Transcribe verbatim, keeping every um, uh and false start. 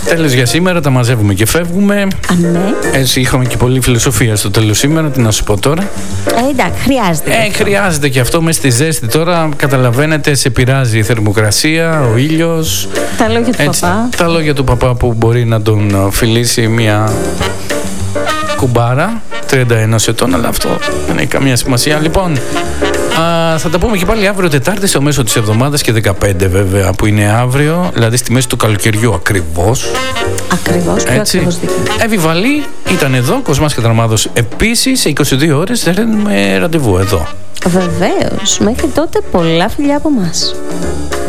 Τέλος για σήμερα, τα μαζεύουμε και φεύγουμε. Αμέ. Έτσι είχαμε και πολλή φιλοσοφία στο τέλος σήμερα, τι να σου πω τώρα. Ε, εντάξει, χρειάζεται. Ε, χρειάζεται και αυτό μέσα στη ζέστη τώρα. Καταλαβαίνετε, σε πειράζει η θερμοκρασία, ο ήλιος. Τα λόγια του έτσι, παπά. Τα λόγια του παπά που μπορεί να τον φιλήσει μια κουμπάρα τριάντα ένα ετών, αλλά αυτό δεν έχει καμία σημασία. Λοιπόν, α, θα τα πούμε και πάλι αύριο Τετάρτη στο μέσο της εβδομάδας και δεκαπέντε βέβαια που είναι αύριο, δηλαδή στη μέση του καλοκαιριού ακριβώς. Ακριβώς, πιο ακριβώς δίκαιο. Εύη Βαλή ήταν εδώ, Κοσμάς Κατραμάδος επίσης, σε είκοσι δύο ώρες δίνουμε ραντεβού εδώ. Βεβαίως, μέχρι τότε πολλά φιλιά από μας.